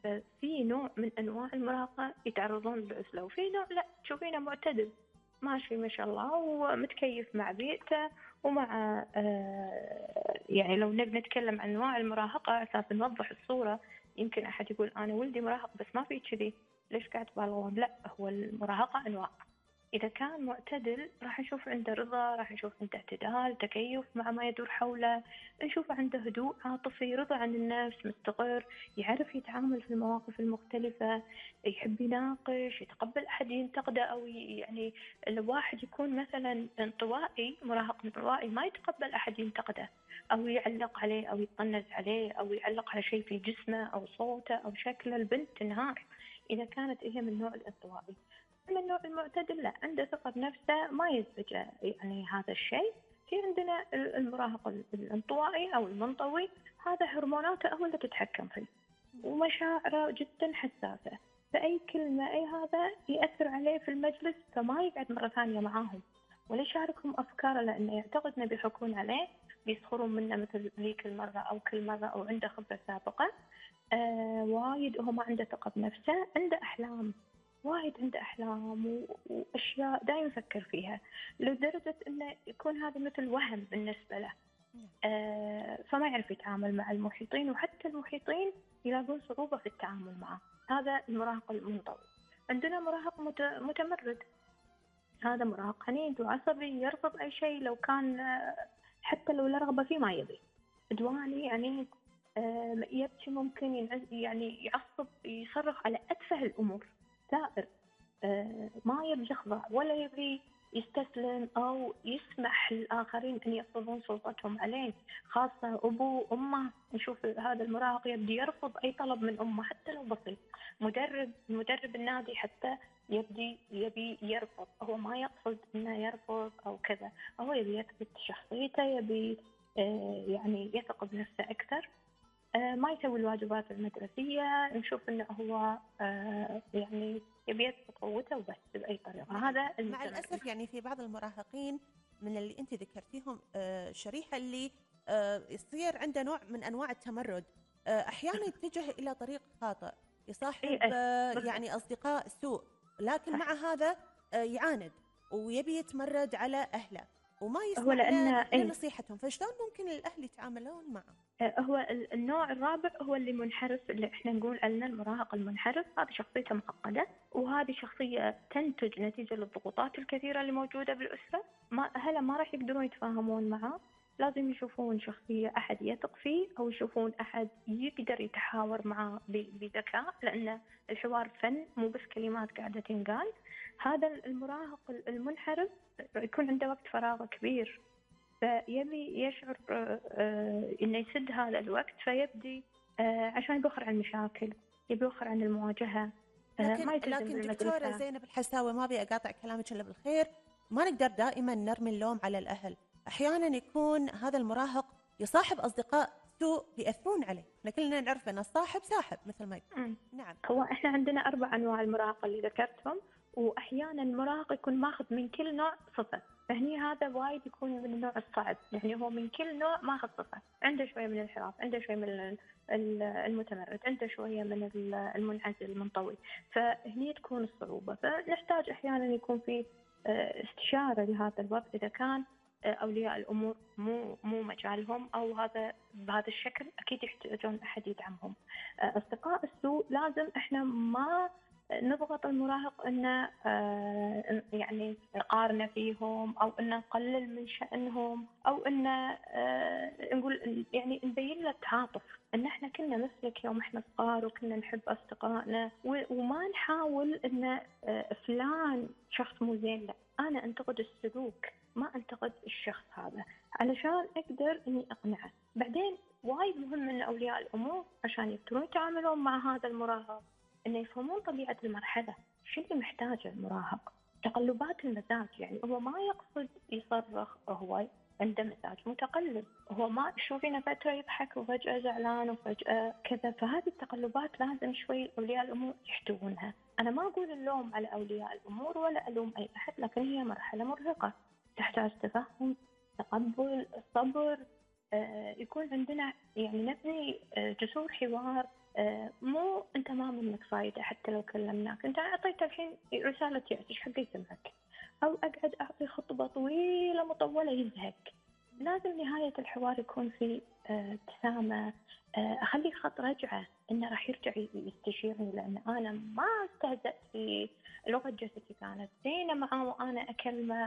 ففي نوع من أنواع المراهقة يتعرضون للعزلة، وفي نوع لا تشوفينه معتدل ماشي ما شاء الله ومتكيف مع بيئته ومع يعني لو نبي نتكلم عن أنواع المراهقة أساس نوضح الصورة. يمكن أحد يقول أنا ولدي مراهق بس ما في كذي، ليش قاعد تبالغون؟ لا، هو المراهقة أنواع. إذا كان معتدل راح نشوف عنده رضا، راح نشوف عنده اعتدال، تكيف مع ما يدور حوله، نشوف عنده هدوء عاطفي، رضا عن النفس، مستقر، يعرف يتعامل في المواقف المختلفة، يحب يناقش، يتقبل أحد ينتقده أو يعني الواحد يكون مثلا انطوائي، مراهق انطوائي ما يتقبل أحد ينتقده أو يعلق عليه أو يطنز عليه أو يعلق على شيء في جسمه أو صوته أو شكله، البنت تنهار إذا كانت هي من النوع الانطوائي. من النوع المعتدل لا، عنده ثقة بنفسه ما يزعجه يعني هذا الشيء. في عندنا المراهق الانطوائي أو المنطوي، هذا هرموناته هو اللي تتحكم فيه ومشاعره جدا حساسة، فأي كلمة أي هذا يأثر عليه في المجلس، فما يقعد مرة ثانية معاهم ولا يشاركهم أفكاره، لأنه يعتقد أنه بيحكون عليه، بيسخرون منه مثل ذيك المرة أو كل مرة، أو عنده خبرة سابقة. وايد هو ما عنده ثقة بنفسه، عنده أحلام وايد، عنده أحلام وأشياء دائما يفكر فيها لدرجة أنه يكون هذا مثل وهم بالنسبة له. فما يعرف يتعامل مع المحيطين، وحتى المحيطين يلاقون صعوبة في التعامل معه. هذا المراهق المنطوي. عندنا مراهق متمرد، هذا مراهق عنيد وعصبي، يرفض أي شيء لو كان حتى لو لا رغبة فيه ما يبي، عدواني عنيد، يبكي، ممكن يعني يعصب، يصرخ على أتفه الأمور، ثائر، ما يبي يخضع ولا يبي يستسلم أو يسمح للآخرين أن يفرضون سلطتهم عليه، خاصة أبوه أمه. نشوف هذا المراهق يبدي يرفض أي طلب من أمه حتى لو بسيط، مدرب النادي حتى يبي يرفض، هو ما يقصد أنه يرفض أو كذا، هو يبي يثبت شخصيته، يبي يعني يثق بنفسه أكثر. ما يسوي الواجبات المدرسية، نشوف أنه هو يعني يبي يثبت قوته وبس بأي طريقة. هذا مع الأسف يعني في بعض المراهقين من اللي أنت ذكرتيهم شريحة اللي يصير عنده نوع من أنواع التمرد، أحيانا يتجه إلى طريق خاطئ، يصاحب يعني أصدقاء سوء، لكن مع هذا يعاند ويبي يتمرد على أهله وما يسمع لنصيحتهم، فشلون ممكن الأهل يتعاملون معه؟ هو النوع الرابع هو اللي منحرف، اللي احنا نقول عنه المراهق المنحرف. هذه شخصيته معقدة، وهذه شخصية تنتج نتيجة للضغوطات الكثيرة اللي موجودة بالأسرة. أهله ما راح يقدرون يتفاهمون معه، لازم يشوفون شخصية أحد يثق فيه، أو يشوفون أحد يقدر يتحاور معه بذكاء، لأن الحوار فن مو بس كلمات قاعدة تنقال. هذا المراهق المنحرف يكون عنده وقت فراغ كبير، فيبي يشعر إنه يسد هذا الوقت، فيبدي عشان يبخر عن المشاكل، يبخر عن المواجهة. لكن دكتورة زينب الحساوي، ما أبي أقاطع كلامك إلا بالخير، ما نقدر دائما نرمي اللوم على الأهل، أحيانا يكون هذا المراهق يصاحب أصدقاء سوء بيأثرون عليه، كلنا نعرف أن الصاحب ساحب مثل ما يقول. نعم، هو إحنا عندنا 4 أنواع المراهقة اللي ذكرتهم، وأحيانا المراهق يكون ماخذ من كل نوع صفة، فهني هذا وايد يكون من النوع الصعب، يعني هو من كل نوع ماخذ صفة، عنده شوية من الانحراف، عنده شوية من المتمرد، عنده شوية من المنعزل المنطوي، فهني تكون الصعوبة. فنحتاج أحيانا يكون في استشارة لهذا الوقت، إذا كان أولياء الأمور مو مجالهم أو هذا بهذا الشكل، أكيد يحتاجون أحد يدعمهم. أصدقاء السوء لازم إحنا ما نضغط المراهق إنه يعني نقارن فيهم، أو إنه نقلل من شأنهم، أو إنه نقول يعني نبين له تعاطف، إن إحنا كنا مثلك يوم إحنا صغار وكنا نحب أصدقائنا، وما نحاول إن فلان شخص مو زين، لا، أنا أنتقد السلوك ما أنتقد الشخص هذا، علشان أقدر إني أقنعه. بعدين وايد مهم إن أولياء الأمور عشان يقدرون يتعاملون مع هذا المراهق، إنه يفهمون طبيعة المرحلة، شو اللي محتاجه المراهق، تقلبات المزاج، يعني هو ما يقصد يصرخ، هو عنده مزاج متقلب، هو ما تشوفينه فترة يضحك وفجأة زعلان وفجأة كذا، فهذه التقلبات لازم شوي أولياء الأمور يحتوونها. أنا ما أقول اللوم على أولياء الأمور ولا ألوم أي أحد، لكن هي مرحلة مرهقة تحتاج تفهم، تقبل، صبر، يكون عندنا يعني نبني جسور حوار، مو أنت ما فايدة حتى لو كلمناك. أنت أعطيته الحين رسالة يأس، إيش حق يسمعك؟ أو أقعد أعطي خطبة طويلة مطولة يزهق. لازم نهاية الحوار يكون في ابتسامة، أخلي خط رجعة إنه راح يرجع يستشيرني، لأن أنا ما استهزأت في لغة جسدي، كانت زينة معاه وأنا أكلمه.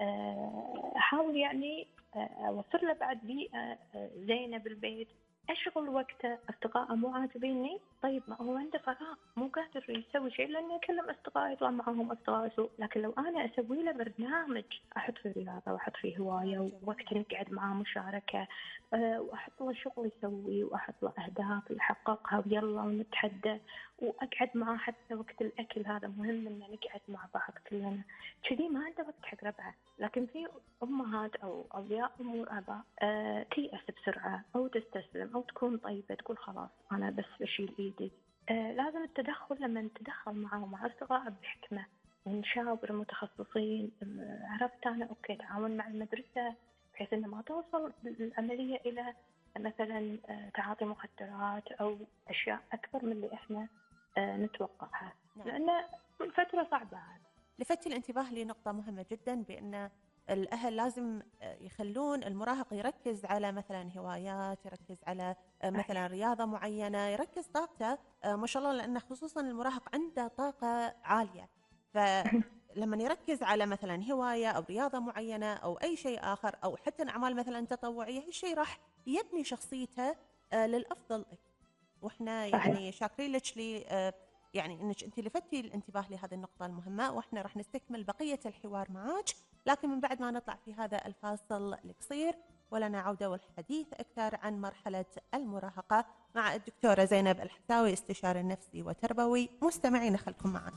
أحاول يعني أوفر له بعد بيئة زينة بالبيت، أشغل وقته. أصدقائه مو عاجبيني، طيب ما هو عنده فراغ مو قادر يسوي شيء، لأنه يكلم أصدقائه يطلع معاهم أصدقاء سوء. لكن لو أنا أسوي له برنامج، أحط فيه رياضة وأحط فيه هواية ووقت نقعد معاه مشاركة، وأحط له شغل يسوي وأحط له أهداف يحققها ويلا ونتحدى، وأقعد معاه حتى وقت الأكل. هذا مهم إن نقعد مع بعض كلنا، كذي ما عنده وقت حق ربعه. لكن في أمهات أو أولياء أمور آباء تيأس بسرعة أو تستسلم أو تكون طيبة تقول خلاص أنا بس بشيل إيدي. لازم التدخل، لما نتدخل معه ومع أصدقائه بحكمة ونشاور متخصصين. عرفت أنا أوكي تعاون مع المدرسة بحيث أنه ما توصل العملية إلى مثلا تعاطي مخدرات أو أشياء أكبر من اللي إحنا نتوقعها. نعم. لأن فترة صعبة هذه. لفت الانتباه لنقطة مهمة جدا، بأن الأهل لازم يخلون المراهق يركز على مثلا هوايات، يركز على مثلا رياضة معينة، يركز طاقته. ما شاء الله، لأن خصوصا المراهق عنده طاقة عالية، فلما يركز على مثلا هواية أو رياضة معينة أو أي شيء آخر، أو حتى أعمال مثلا تطوعية، هالشيء راح يبني شخصيته للأفضل. واحنا يعني شاكرين لك لي يعني انك انت لفتي الانتباه لهذه النقطة المهمة، واحنا راح نستكمل بقية الحوار معاك، لكن من بعد ما نطلع في هذا الفاصل القصير، ولنا عودة والحديث أكثر عن مرحلة المراهقة مع الدكتورة زينب الحساوي، استشاري نفسي وتربوي. مستمعين خلكم معنا.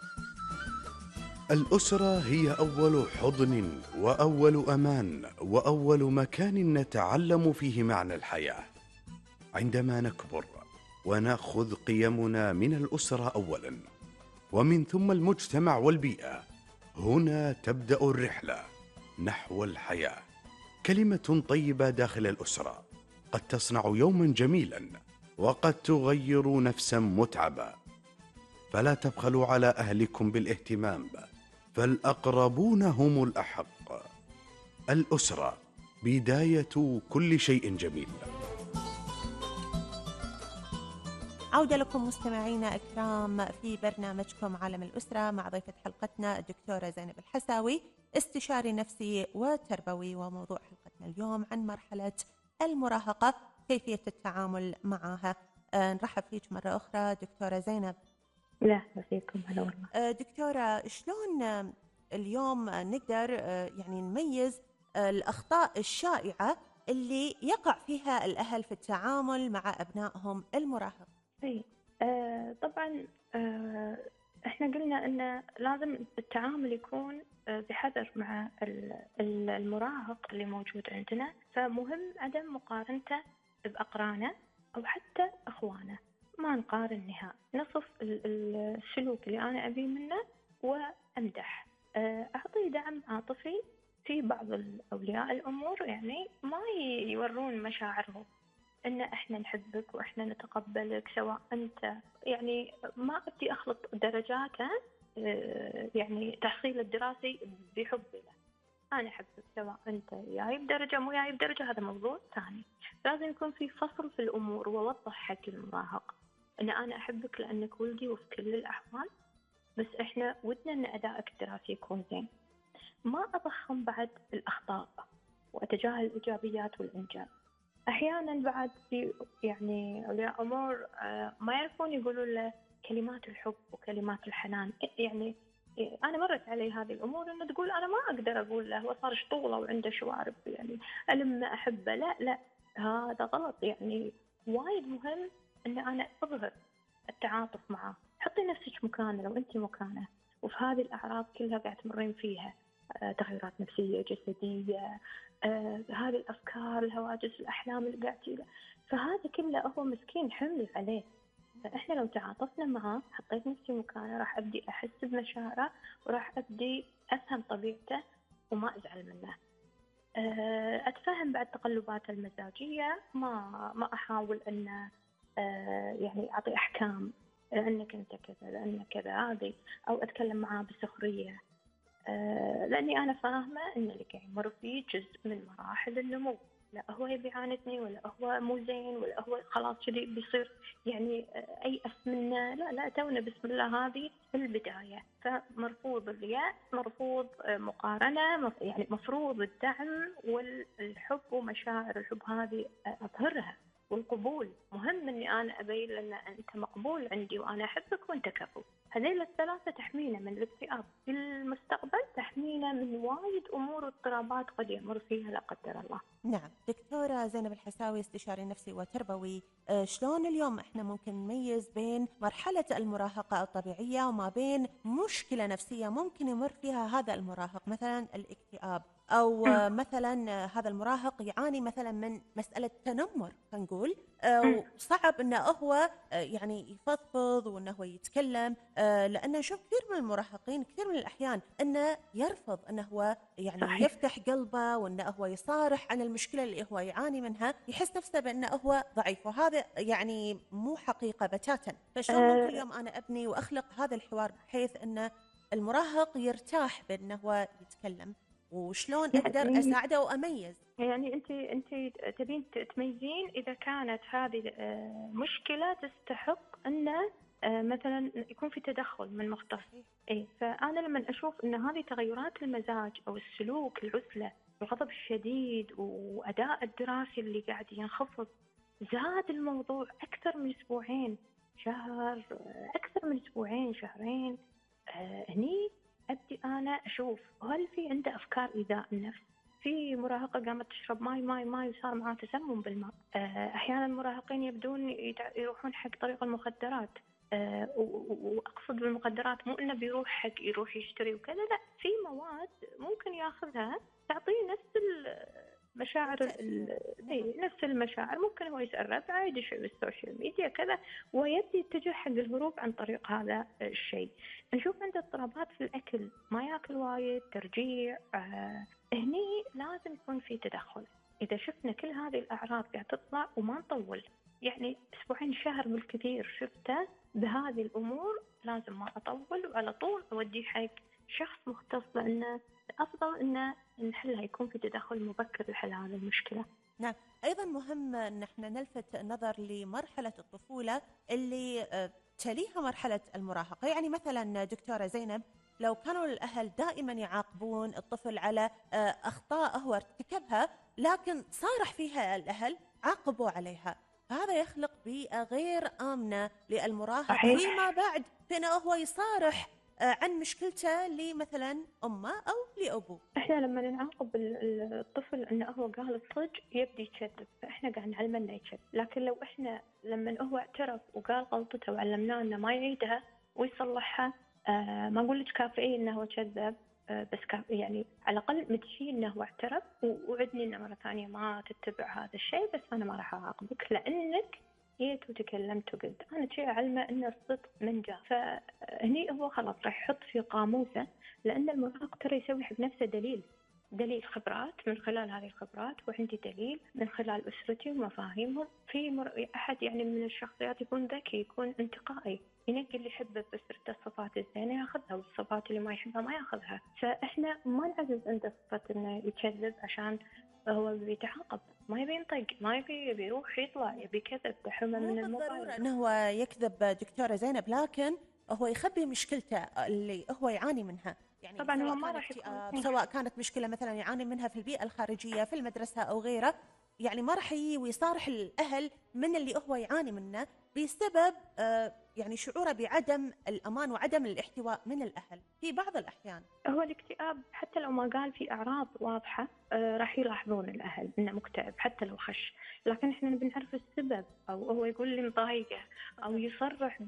الأسرة هي أول حضن وأول أمان وأول مكان نتعلم فيه معنى الحياة. عندما نكبر ونأخذ قيمنا من الأسرة أولاً، ومن ثم المجتمع والبيئة، هنا تبدأ الرحلة نحو الحياة. كلمة طيبة داخل الأسرة قد تصنع يوماً جميلاً، وقد تغير نفساً متعبة. فلا تبخلوا على أهلكم بالاهتمام، فالأقربون هم الأحق. الأسرة بداية كل شيء جميل. عودة لكم مستمعينا الكرام في برنامجكم عالم الأسرة، مع ضيفة حلقتنا الدكتورة زينب الحساوي، استشاري نفسي وتربوي. وموضوع حلقتنا اليوم عن مرحلة المراهقة، كيفية التعامل معها. نرحب فيك مرة أخرى دكتورة زينب. لا فيكم، هلا والله. دكتورة، شلون اليوم نقدر يعني نميز الأخطاء الشائعة اللي يقع فيها الأهل في التعامل مع أبنائهم المراهق؟ طبعا احنا قلنا ان لازم التعامل يكون بحذر مع المراهق اللي موجود عندنا. فمهم عدم مقارنته بأقرانه أو حتى أخوانه، ما نقارن نهائي. نصف السلوك اللي أنا أبيه منه وأمدح. أعطي دعم عاطفي. في بعض أولياء الأمور يعني ما يورون مشاعرهم، إن إحنا نحبك وإحنا نتقبلك سواء أنت، يعني ما أبدي أخلط درجاته، يعني تحصيل الدراسي بحب له. أنا أحبك سواء أنت جايب درجة مو جايب درجة، هذا موضوع ثاني. لازم يكون في فصل في الأمور، ووضح حق المراهق إن أنا أحبك لأنك ولدي وفي كل الأحوال، بس إحنا ودنا إن أدائك الدراسي يكون زين. ما أضخم بعد الأخطاء وأتجاهل الإيجابيات والإنجاز. أحيانا بعد في يعني أولياء أمور ما يعرفون يقولوا له كلمات الحب وكلمات الحنان. يعني أنا مرت علي هذه الأمور، إنه تقول أنا ما أقدر أقول له، هو صار شطولة وعنده شوارب يعني ألمه أحبه. لا هذا غلط. يعني وايد مهم إن أنا أظهر التعاطف معه. حطي نفسك مكانه لو أنت مكانه، وفي هذه الأعراض كلها قاعد تمرين فيها، تغيرات نفسية جسدية، هذه الأفكار، الهواجس، الأحلام اللي قاعد تجيله، فهذا كله هو مسكين حمل عليه. فإحنا لو تعاطفنا معه، حطيت نفسي مكانه، راح أبدي أحس بمشاعره وراح أبدي أفهم طبيعته وما أزعل منه. أتفهم بعد تقلباته المزاجية، ما أحاول أن يعني أعطي أحكام لأنك أنت كذا، لأنك كذا هذه، أو أتكلم معاه بسخرية. لأني أنا فاهمة إن اللي قاعد يمر فيه جزء من مراحل النمو. لا هو يبي يعاندني، ولا هو مو زين، ولا هو خلاص كذي بيصير يعني أيأس منه. لا لا، تونا بسم الله هذه البداية. فمرفوض اليأس، مرفوض مقارنة، يعني مفروض الدعم والحب ومشاعر الحب هذه أظهرها. والقبول مهم، إني أنا أبين لأن أنت مقبول عندي وأنا أحبك وأنت كفو. هذيل الثلاثة تحمينا من الاكتئاب في المستقبل، تحمينا من وايد أمور واضطرابات قد يمر فيها لا قدر الله. نعم دكتورة زينب الحساوي، استشاري نفسي وتربوي، شلون اليوم احنا ممكن نميز بين مرحلة المراهقة الطبيعية وما بين مشكلة نفسية ممكن يمر فيها هذا المراهق، مثلا الاكتئاب، أو مثلا هذا المراهق يعاني مثلا من مسألة تنمر نقول، وصعب أنه هو يعني يفضفض وأنه هو يتكلم، لأن نشوف كثير من المراهقين كثير من الأحيان أنه يرفض أنه هو يعني صحيح. يفتح قلبه وأنه هو يصارح عن المشكلة اللي هو يعاني منها، يحس نفسه بأنه هو ضعيف، وهذا يعني مو حقيقة بتاتا. فشلون ممكن اليوم أنا أبني وأخلق هذا الحوار بحيث أن المراهق يرتاح بأنه هو يتكلم، وشلون أقدر يعني أساعده وأميز؟ يعني أنت تبين تميزين إذا كانت هذه مشكلة تستحق أن مثلا يكون في تدخل من مختص. إيه، فأنا لما أشوف أن هذه تغيرات المزاج أو السلوك، العزلة، الغضب الشديد، وأداء الدراسي اللي قاعد ينخفض، زاد الموضوع أكثر من أسبوعين، شهر، أكثر من أسبوعين، شهرين، هني أبدي أنا أشوف هل في عنده أفكار إيذاء النفس. في مراهقة قامت تشرب ماي وصار معها تسمم بالماء. أحيانا المراهقين يبدون يروحون حق طريق المخدرات. وأقصد بالمخدرات مو إنه يروح يشتري وكذا، لا، في مواد ممكن ياخذها تعطيه نفس المشاعر نفس المشاعر. ممكن هو يسأل ربعه، يدش بالسوشيال ميديا كذا، ويبدي يتجه حق الهروب عن طريق هذا الشيء. نشوف عنده اضطرابات في الأكل، ما ياكل وايد، ترجيع. هني لازم يكون في تدخل. إذا شفنا كل هذه الأعراض قاعد تطلع وما نطول، يعني أسبوعين شهر بالكثير شفته بهذه الأمور، لازم ما أطول وعلى طول أوديه حق شخص مختص، لأنه الأفضل أنه نحلها، يكون في تدخل مبكر لحل هذه المشكلة. نعم، أيضا مهم أن احنا نلفت النظر لمرحلة الطفولة اللي تليها مرحلة المراهقة. يعني مثلا دكتورة زينب، لو كانوا الأهل دائما يعاقبون الطفل على أخطاء هو ارتكبها لكن صارح فيها الأهل، عاقبوا عليها، فهذا يخلق بيئة غير آمنة للمراهق صحيح. فيما بعد فإنه هو يصارح عن مشكلته لمثلا أمه أو لأبوه. احنا لما نعاقب الطفل انه هو قال الصج يبدي يكذب، فاحنا قاعد نعلمه انه يكذب. لكن لو احنا لما هو اعترف وقال غلطته وعلمناه انه ما يعيدها ويصلحها، ما اقول لك كافئيه انه هو كذب، بس يعني على الاقل مدشين انه هو اعترف، ووعدني انه مره ثانيه ما تتبع هذا الشيء، بس انا ما راح اعاقبك لانك جيت وتكلمت وقلت. انا شيء اعلمه ان الصدق منجاه. فهني هو خلاص راح يحط في قاموسه، لان المراهق ترى يسوي حق نفسه دليل خبرات. من خلال هذه الخبرات وعندي دليل من خلال أسرتي ومفاهيمهم. في أحد يعني من الشخصيات يكون ذكي، يكون انتقائي، ينقي اللي يحبه بأسرته، الصفات الزينة ياخذها والصفات اللي ما يحبها ما ياخذها. فإحنا ما نعزز عنده صفة إنه يكذب عشان هو بيتعاقب، ما يبي ينطق، ما يبي يروح يطلع، يبي كذب تحرمه من الموبايل. بالضرورة أنه هو يكذب دكتورة زينب، لكن هو يخبي مشكلته اللي هو يعاني منها. يعني طبعا سواء هو ما كانت راح اكتئاب، يكون سواء كانت مشكلة مثلا يعاني منها في البيئة الخارجية في المدرسة أو غيره، يعني ما راح يجي ويصارح الأهل من اللي هو يعاني منه بسبب يعني شعوره بعدم الأمان وعدم الاحتواء من الأهل في بعض الأحيان. هو الاكتئاب حتى لو ما قال في أعراض واضحة راح يلاحظون الأهل إنه مكتئب حتى لو خش، لكن إحنا بنعرف السبب، أو هو يقول لي مضايقة، أو يصرح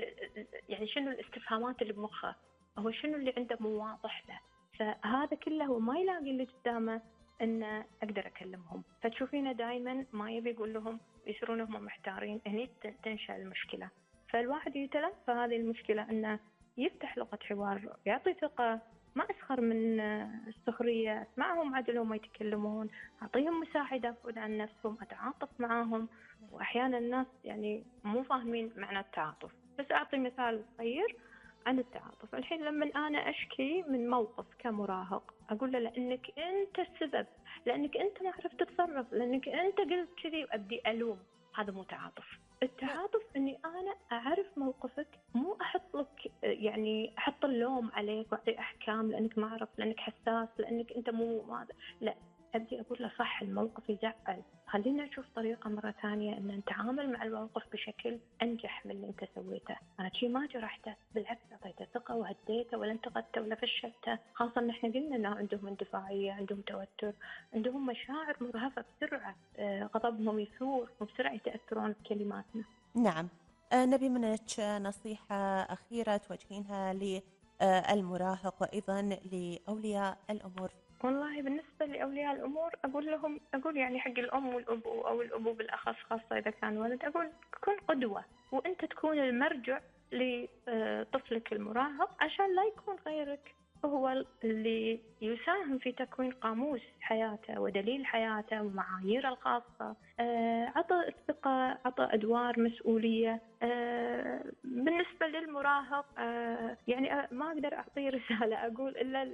يعني شنو الاستفهامات اللي بمخه، هو شنو اللي عنده مو واضح له. فهذا كله هو ما يلاقي اللي قدامه إن أقدر أكلمهم، فتشوفينه دائما ما يبي يقول لهم، يصيرون هم محتارين، هني تنشأ المشكلة. فالواحد يتلافى هذه المشكلة إنه يفتح لغة حوار، يعطي ثقة، ما أسخر من السخرية، أسمعهم عدل وما يتكلمون، أعطيهم مساعدة أفرض عن نفسهم، أتعاطف معاهم. وأحيانا الناس يعني مو فاهمين معنى التعاطف، بس أعطي مثال صغير عن التعاطف. الحين لما أنا أشكي من موقف كمراهق، أقول له لأنك أنت السبب، لأنك أنت ما عرفت تتصرف، لأنك أنت قلت كذي، وأبدي ألوم. هذا مو تعاطف. التعاطف إني أنا أعرف موقفك، مو أحط لك يعني أحط اللوم عليك وأعطي أحكام لأنك ما عرفت، لأنك حساس، لأنك أنت مو ماذا. لا، أبدي أقول له صح الموقف يزعل، خلينا نشوف طريقة مرة ثانية أن نتعامل مع الموقف بشكل أنجح من اللي أنت سويته. أنا شي ما جرحته، بالعكس أعطيته ثقة وهديته ولا انتقدته ولا فشلته. خاصة إن إحنا قلنا إن عندهم اندفاعية، عندهم توتر، عندهم مشاعر مرهفة بسرعة، غضبهم يثور وبسرعة يتأثرون بكلماتنا. نعم. نبي منك نصيحة أخيرة توجهينها للمراهق وأيضا لأولياء الأمور. والله بالنسبة لأولياء الأمور أقول يعني حق الأم والأب أو الأبو بالأخص، خاصة إذا كان ولد، أقول كن قدوة، وأنت تكون المرجع لطفلك المراهق، عشان لا يكون غيرك هو اللي يساهم في تكوين قاموس حياته ودليل حياته ومعاييره الخاصة. عطى الثقة، عطى أدوار مسؤولية. بالنسبة للمراهق يعني ما أقدر أعطيه رسالة أقول إلا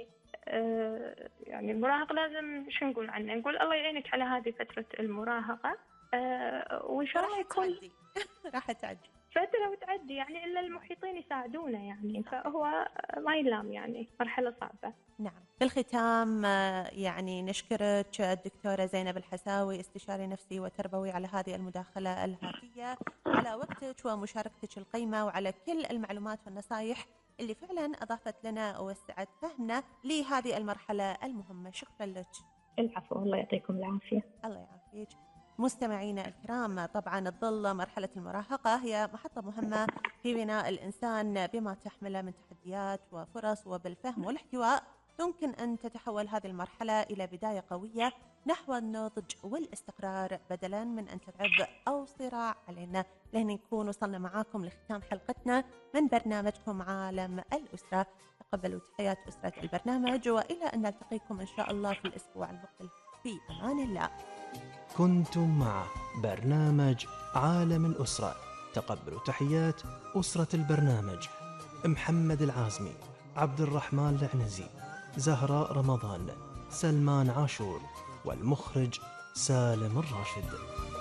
يعني المراهق لازم شو نقول عنه، نقول الله يعينك على هذه فترة المراهقة، وإن شاء الله يكون راح تعدي فترة وتعدي، يعني إلا المحيطين يساعدونه يعني، فهو ما يلام، يعني مرحلة صعبة. نعم. بالختام يعني نشكرك الدكتورة زينب الحساوي، استشاري نفسي وتربوي، على هذه المداخلة الهاتفية، على وقتك ومشاركتك القيمة، وعلى كل المعلومات والنصائح اللي فعلا أضافت لنا ووسعت فهمنا لهذه المرحلة المهمة. شكرا لك. العفو، الله يعطيكم العافية. الله يعافيك. مستمعينا الكرام، طبعا تظل مرحلة المراهقة هي محطة مهمة في بناء الإنسان بما تحمله من تحديات وفرص، وبالفهم والاحتواء يمكن أن تتحول هذه المرحلة إلى بداية قوية نحو النضج والاستقرار، بدلا من أن تلعب أو صراع علينا. لهنا نكون وصلنا معاكم لختام حلقتنا من برنامجكم عالم الأسرة. تقبلوا تحيات أسرة البرنامج، وإلى أن نلتقيكم إن شاء الله في الأسبوع المقبل. في أمان الله. كنتم مع برنامج عالم الأسرة. تقبلوا تحيات أسرة البرنامج: محمد العازمي، عبد الرحمن العنزي، زهراء رمضان، سلمان عاشور، والمخرج سالم الراشد.